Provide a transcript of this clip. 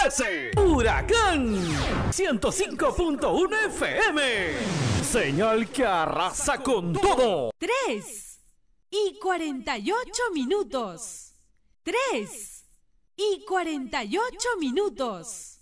Huracán 105.1 FM. Señal que arrasa con todo. 3:48. 3:48.